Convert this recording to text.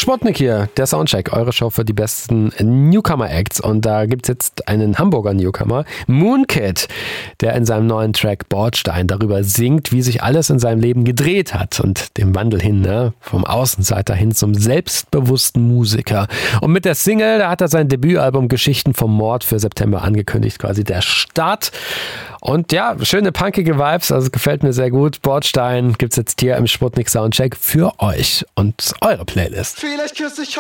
Sputnik hier, der Soundcheck, eure Show für die besten Newcomer-Acts. Und da gibt es jetzt einen Hamburger Newcomer, Moonkid, der in seinem neuen Track Bordstein darüber singt, wie sich alles in seinem Leben gedreht hat und dem Wandel hin, ne? Vom Außenseiter hin zum selbstbewussten Musiker. Und mit der Single, da hat er sein Debütalbum Geschichten vom Mord für September angekündigt, quasi der Start. Und ja, schöne punkige Vibes, also gefällt mir sehr gut. Bordstein gibt's jetzt hier im Sputnik Soundcheck für euch und eure Playlist. Vielleicht küsse ich